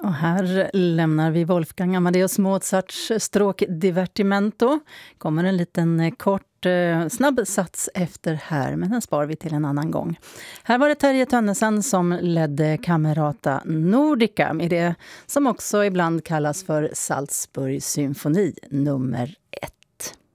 Och här lämnar vi Wolfgang Amadeus Mozarts stråkdivertimento. Kommer en liten kort snabb sats efter här, men den spar vi till en annan gång. Här var det Terje Tönnesen som ledde Camerata Nordica med det som också ibland kallas för Salzburg symfoni nummer 1.